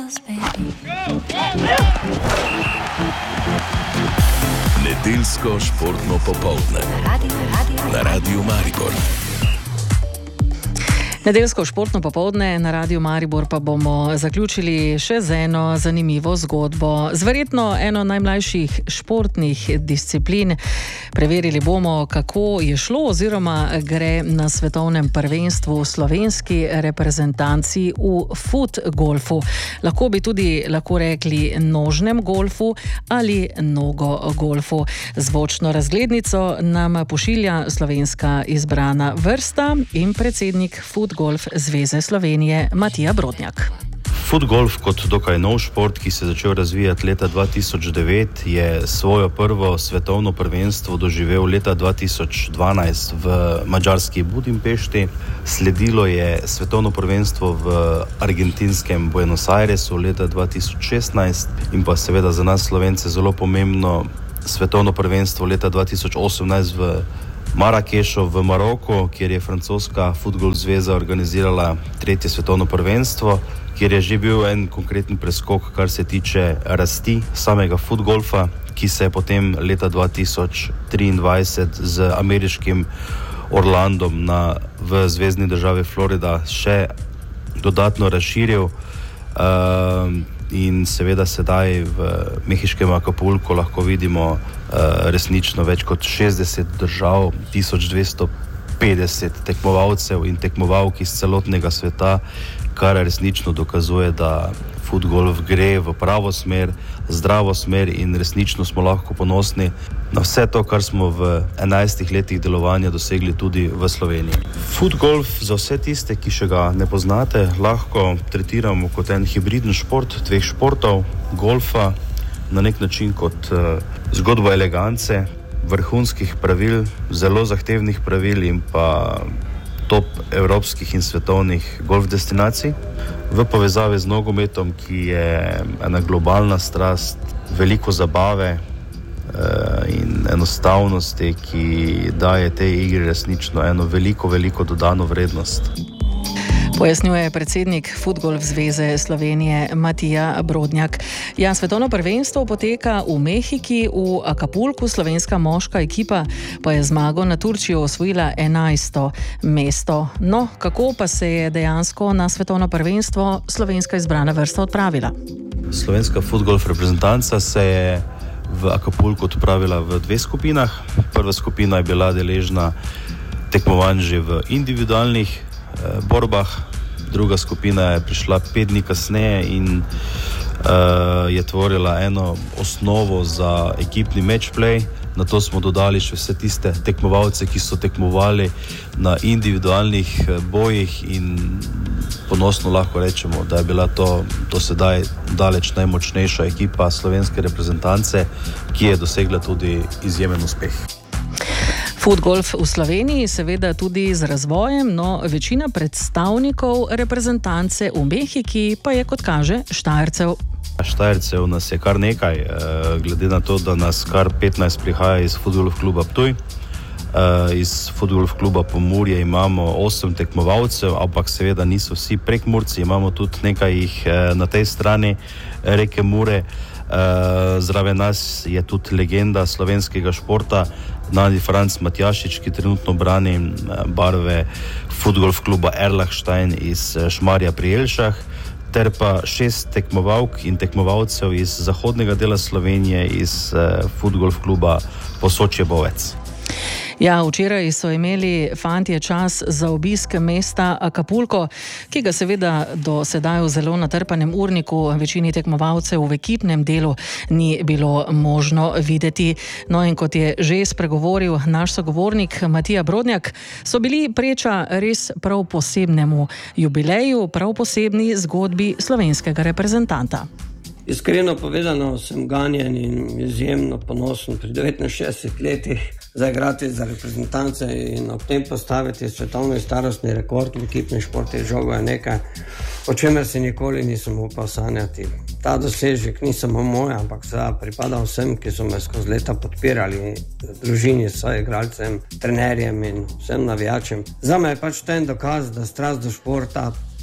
Nedeljsko športno popoldne na Radiu Maribor. Nedeljsko športno popoldne na Radiu Maribor pa bomo zaključili še z eno zanimivo zgodbo. Z verjetno eno najmlajših športnih disciplin. Preverili bomo, kako je šlo oziroma gre na svetovnem prvenstvu slovenski reprezentanci v futgolfu. Lahko bi tudi rekli nožnem golfu ali nogogolfu. Zvočno razglednico nam pošilja slovenska izbrana vrsta in predsednik Futgolf Zveze Slovenije Matija Brodnjak. Futgolf kot dokaj nov šport, ki se je začel razvijati leta 2009, je svojo prvo svetovno prvenstvo doživel leta 2012 v madžarski Budimpešti. Sledilo je svetovno prvenstvo v argentinskem Buenos Airesu leta 2016 in pa seveda za nas Slovence zelo pomembno svetovno prvenstvo leta 2018 v Marakešu v Maroku, kjer je francoska Futgolf zveza organizirala tretje svetovno prvenstvo, kjer je že bil en konkreten preskok, kar se tiče rasti samega futgolfa, ki se je potem leta 2023 z ameriškim Orlandom v zvezni državi Florida še dodatno razširil. In seveda sedaj v mehiškem Acapulcu lahko vidimo resnično več kot 60 držav, 1250 tekmovalcev in tekmovalk iz celotnega sveta, kar resnično dokazuje, da futgolf gre v pravo smer, zdravo smer in resnično smo lahko ponosni na vse to, kar smo v 11 letih delovanja dosegli tudi v Sloveniji. Futgolf za vse tiste, ki še ga ne poznate, lahko tretiramo kot en hibriden šport dveh športov, golfa, na nek način kot zgodba elegance, vrhunskih pravil, zelo zahtevnih pravil in pa top evropskih in svetovnih golf destinacij v povezavi z nogometom, ki je ena globalna strast, veliko zabave in enostavnosti, ki daje tej igri resnično eno veliko dodano vrednost. Pojasnjuje predsednik Futgolf Zveze Slovenije Matija Brodnjak. Ja, svetovno prvenstvo poteka v Mehiki, v Acapulcu. Slovenska moška ekipa pa je zmago na Turčijo osvojila 11. mesto. No, kako pa se je dejansko na svetovno prvenstvo slovenska izbrana vrsta odpravila? Slovenska futgolf reprezentanca se je v Acapulcu odpravila v dveh skupinah. Prva skupina je bila deležna tekmovanj že v individualnih borbah, druga skupina je prišla 5 dni kasneje in je tvorila eno osnovo za ekipni matchplay. Na to smo dodali še vse tiste tekmovalce, ki so tekmovali na individualnih bojih in ponosno lahko rečemo, da je bila to do sedaj daleč najmočnejša ekipa slovenske reprezentance, ki je dosegla tudi izjemen uspeh. Futgolf v Sloveniji seveda tudi z razvojem, no večina predstavnikov reprezentance v Mehiki pa je, kot kaže, Štajercev. Štajercev nas je kar nekaj, glede na to, da nas kar 15 prihaja iz Futgolf kluba Ptuj. Iz Futgolf kluba Pomurje imamo 8 tekmovalcev, ampak seveda niso vsi Prekmurci, imamo tudi nekaj jih na tej strani reke Mure. Zraven nas je tudi legenda slovenskega športa Nadi Franc Matjašič, ki trenutno brani barve Futgolf kluba Erlachstein iz Šmarja pri Jelšah, ter pa 6 tekmovalk in tekmovalcev iz zahodnega dela Slovenije, iz Futgolf kluba Posočje Bovec. Ja, včeraj so imeli fantje čas za obisk mesta Acapulco, ki ga seveda do sedaj v zelo natrpanem urniku večini tekmovalcev v ekipnem delu ni bilo možno videti. No in kot je že spregovoril naš sogovornik Matija Brodnjak, so bili priča res prav posebnemu jubileju, prav posebni zgodbi slovenskega reprezentanta. Iskreno povedano, sem ganjen in izjemno ponosen pri 69 letih zaigrati za reprezentance in ob tem postaviti svetovni starostni rekord v ekipnem športu žogo je nekaj, o čemer se nikoli nisem upal sanjati. Ta dosežek ni samo moj, ampak pripada vsem, ki so me skozi leta podpirali, družini, soigralcem, trenerjem in vsem navijačem. Zame je pač ten dokaz, da strast do športa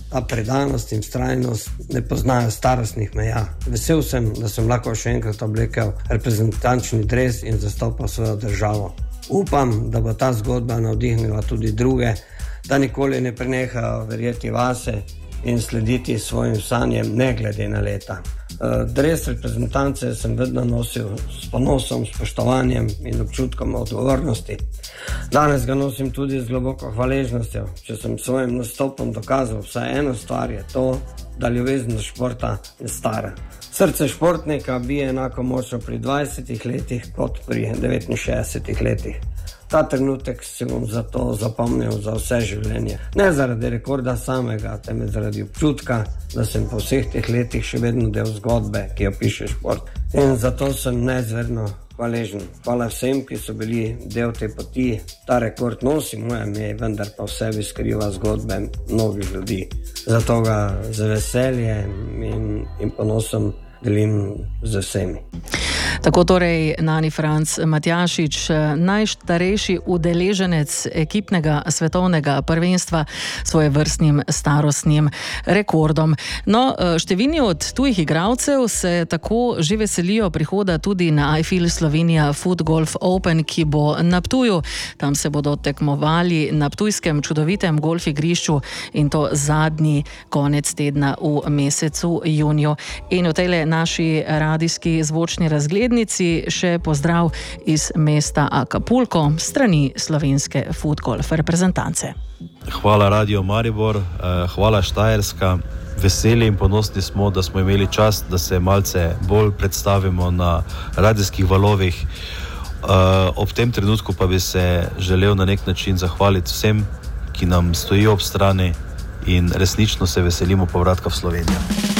ta predanost in vztrajnost ne poznajo starostnih meja. Vesel sem, da sem lahko še enkrat oblekel reprezentančni dres in zastopal svojo državo. Upam, da bo ta zgodba navdihnila tudi druge, da nikoli ne prenehajo verjeti vase in slediti svojim sanjem, ne glede na leta. Dres reprezentance sem vedno nosil s ponosom, spoštovanjem in občutkom odgovornosti. Danes ga nosim tudi z globoko hvaležnostjo. Če sem svojim nastopom dokazal vsaj eno stvar, je to, da ljubezen do športa je stara. Srce športnika bije enako močno pri 20 letih kot pri 69 letih. Ta trenutek si bom zato zapomnil za vse življenje. Ne zaradi rekorda samega, temveč zaradi občutka, da sem po vseh teh letih še vedno del zgodbe, ki jo piše šport. In zato sem neizmerno hvaležen. Hvala vsem, ki so bili del te poti. Ta rekord nosi moje ime, vendar pa v sebi skriva zgodbe mnogih ljudi. Zato ga z veseljem in ponosom delim z vsemi. Tako torej Nani Franc Matjašič, najstarejši udeleženec ekipnega svetovnega prvenstva s svojevrstnim starostnim rekordom. No, številni od tujih igralcev se tako že veselijo prihoda tudi na iFIL Slovenia Foot Golf Open, ki bo na Ptuju. Tam se bodo tekmovali na ptujskem čudovitem golf igrišču in to zadnji konec tedna v mesecu juniju. In v tej naši radijski zvočni razglednici še pozdrav iz mesta Acapulco, strani slovenske foot golf reprezentance. Hvala Radio Maribor, hvala Štajerska. Veseli in ponosni smo, da smo imeli čast, da se malce bolj predstavimo na radijskih valovih. Ob tem trenutku pa bi se želel na nek način zahvaliti vsem, ki nam stojijo ob strani in resnično se veselimo povratka v Slovenijo.